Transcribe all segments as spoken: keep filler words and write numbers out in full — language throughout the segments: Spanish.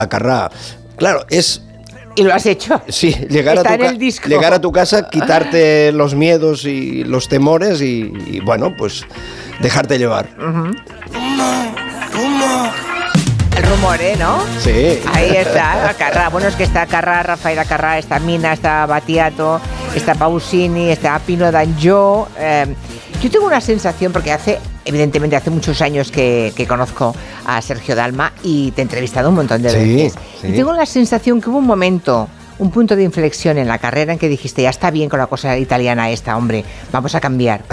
a Carrà. Claro, es... Y lo has hecho. Sí, llegar, a tu, en el disco. llegar a tu casa, quitarte los miedos y los temores y, y bueno, pues dejarte llevar. Uh-huh. El rumor, ¿eh? ¿No? Sí. Ahí está, Carrà. Bueno, es que está Carrà, Rafaela Carrà, está Mina, está Battiato, está Pausini, está Pino Danjó. Eh, yo tengo una sensación, porque hace, evidentemente, hace muchos años que, que conozco a Sergio Dalma y te he entrevistado un montón de sí, veces. Sí. Y tengo la sensación que hubo un momento, un punto de inflexión en la carrera en que dijiste, ya está bien con la cosa italiana esta, hombre, vamos a cambiar.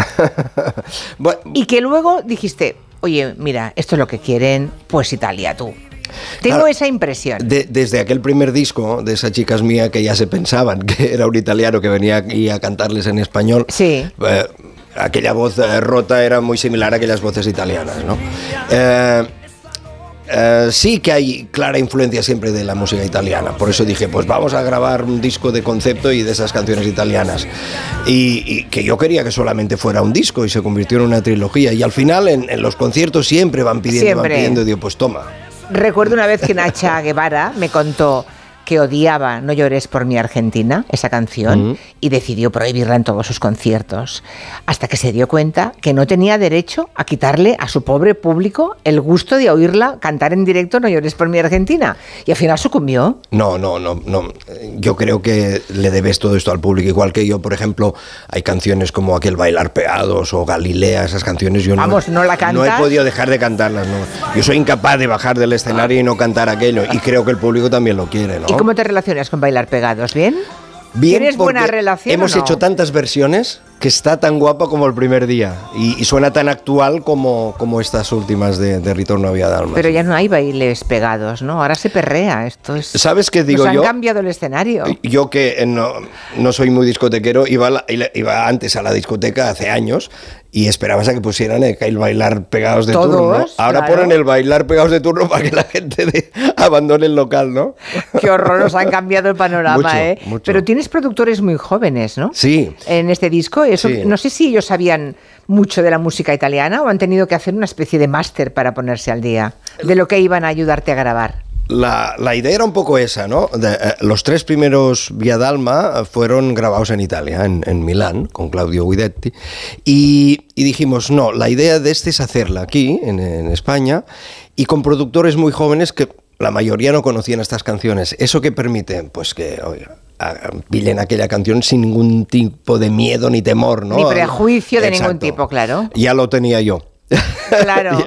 Bueno, y que luego dijiste, oye, mira, esto es lo que quieren, pues Italia, tú. Tengo claro, esa impresión. De, desde aquel primer disco de Esa chica es mía, que ya se pensaban que era un italiano que venía aquí a cantarles en español. Sí. Eh, aquella voz eh, rota era muy similar a aquellas voces italianas, ¿no? Eh, eh, sí que hay clara influencia siempre de la música italiana. Por eso dije, pues vamos a grabar un disco de concepto y de esas canciones italianas. Y, y que yo quería que solamente fuera un disco y se convirtió en una trilogía. Y al final en, en los conciertos siempre van pidiendo, siempre. van pidiendo, y digo, pues toma. Recuerdo una vez que Nacha Guevara me contó que odiaba No llores por mi Argentina, esa canción, uh-huh. y decidió prohibirla en todos sus conciertos, hasta que se dio cuenta que no tenía derecho a quitarle a su pobre público el gusto de oírla cantar en directo No llores por mi Argentina, y al final sucumbió. No, no, no, no. Yo creo que le debes todo esto al público, igual que yo, por ejemplo, hay canciones como aquel Bailar Pegados o Galilea, esas canciones yo Vamos, no, no, la cantas. no he podido dejar de cantarlas, no. Yo soy incapaz de bajar del escenario ah. y no cantar aquello, y creo que el público también lo quiere, ¿no? ¿Cómo te relacionas con Bailar Pegados? ¿Bien? Bien, ¿tienes buena relación? Hemos ¿o no? hecho tantas versiones que está tan guapa como el primer día y, y suena tan actual como, como estas últimas de, de Ritorno a Via Dalma. Pero ya no hay bailes pegados, ¿no? Ahora se perrea. Esto es. ¿Sabes qué digo Nos yo? Han cambiado el escenario. Yo que no, no soy muy discotequero, iba, la, iba antes a la discoteca hace años y esperabas a que pusieran el, el bailar pegados de ¿Todos? turno. Ahora claro. ponen el bailar pegados de turno para que la gente de, abandone el local, ¿no? Qué horror, nos han cambiado el panorama, mucho, ¿eh? Mucho. Pero tienes productores muy jóvenes, ¿no? Sí. En este disco, eso, sí. no sé si ellos sabían mucho de la música italiana o han tenido que hacer una especie de máster para ponerse al día de lo que iban a ayudarte a grabar. La, la idea era un poco esa, ¿no? De, eh, los tres primeros Via Dalma fueron grabados en Italia, en, en Milán, con Claudio Guidetti, y, y dijimos, no, la idea de este es hacerla aquí, en, en España, y con productores muy jóvenes que la mayoría no conocían estas canciones. ¿Eso qué permite? Pues que, oiga, pillen aquella canción sin ningún tipo de miedo ni temor, ¿no? Ni prejuicio de Exacto. ningún tipo, claro. Ya lo tenía yo. Claro.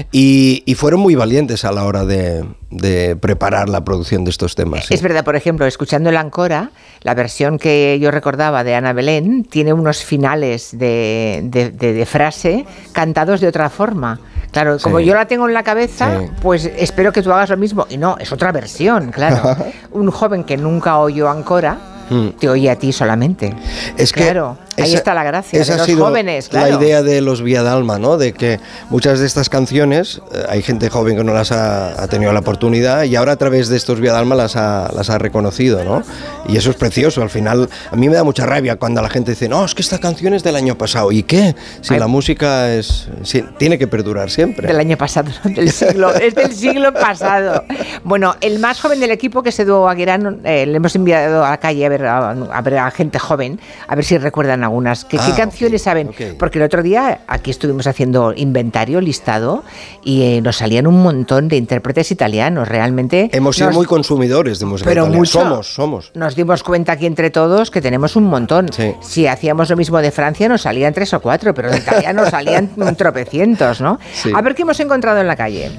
y, y fueron muy valientes a la hora de, de preparar la producción de estos temas. Sí. Es verdad, por ejemplo, escuchando el Ancora, la versión que yo recordaba de Ana Belén tiene unos finales de, de, de, de frase cantados de otra forma. Claro, como sí. yo la tengo en la cabeza, sí. pues espero que tú hagas lo mismo. Y no, es otra versión, claro. Un joven que nunca oyó Ancora te oye a ti solamente. Es que claro, ahí esa, está la gracia esa de los ha sido jóvenes, claro. La idea de los Via Dalma, ¿no? De que muchas de estas canciones eh, hay gente joven que no las ha, ha tenido la oportunidad y ahora a través de estos Via Dalma las ha, las ha reconocido, ¿no? Y eso es precioso. Al final, a mí me da mucha rabia cuando la gente dice, no, es que esta canción es del año pasado. ¿Y qué? Si Ay. la música es si, tiene que perdurar siempre. Del año pasado, no, del siglo, es del siglo pasado. Bueno, el más joven del equipo, que es Edu Aguirán, eh, le hemos enviado a la calle a ver a, a ver a gente joven, a ver si recuerdan algunas. ¿Qué, ah, ¿qué canciones okay, saben? Okay. Porque el otro día aquí estuvimos haciendo inventario, listado, y eh, nos salían un montón de intérpretes italianos, realmente. Hemos sido nos, muy consumidores de música pero italiana. Mucho, somos, somos. Nos dimos cuenta aquí entre todos que tenemos un montón. Sí. Si hacíamos lo mismo de Francia, nos salían tres o cuatro, pero de italianos salían tropecientos, ¿no? Sí. A ver qué hemos encontrado en la calle.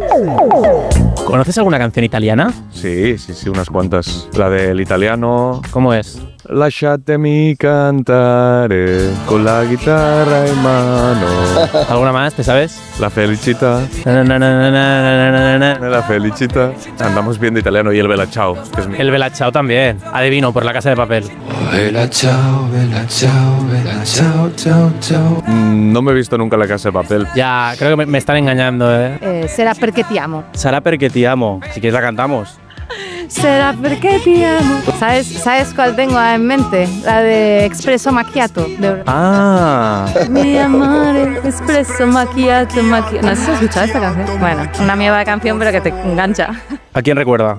¿Conoces alguna canción italiana? Sí, sí, sí, unas cuantas. La del italiano. ¿Cómo es? Lasciatemi cantare con la guitarra en mano. ¿Alguna más? ¿Te sabes? La felicita. Na, na, na, na, na, na, na. La felicita. Andamos bien de italiano y el Bella Ciao. Que es mi... El Bella Ciao también. Adivino, por La Casa de Papel. Bella Ciao, Bella Ciao, Bella Ciao, ciao, ciao. No me he visto nunca La Casa de Papel. Ya, creo que me, me están engañando, ¿eh? eh Será Perché Ti Amo. Será Perché Ti Amo. Si quieres la cantamos. será porque te amo. ¿Sabes, ¿Sabes cuál tengo en mente? La de Espresso Macchiato. De... Ah. Mi amor, Espresso Macchiato, Macchiato. No sé si has escuchado esta canción. Bueno, una mierda de canción, pero que te engancha. ¿A quién recuerda?